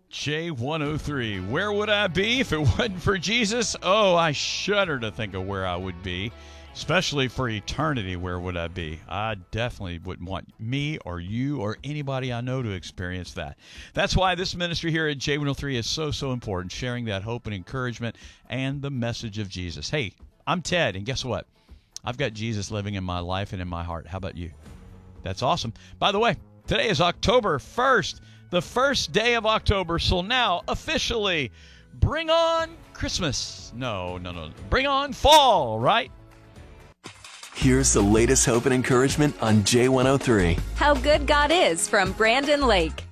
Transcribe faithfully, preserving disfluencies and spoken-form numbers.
J one oh three. Where would I be if it wasn't for Jesus? Oh, I shudder to think of where I would be, especially for eternity. Where would I be? I definitely wouldn't want me or you or anybody I know to experience that. That's why this ministry here at J one oh three is so, so important, sharing that hope and encouragement and the message of Jesus. Hey, I'm Ted, and guess what? I've got Jesus living in my life and in my heart. How about you? That's awesome. By the way, today is October first. The first day of October, so now officially bring on Christmas. No, no, no. Bring on fall, right? Here's the latest hope and encouragement on J one oh three. How Good God Is from Brandon Lake.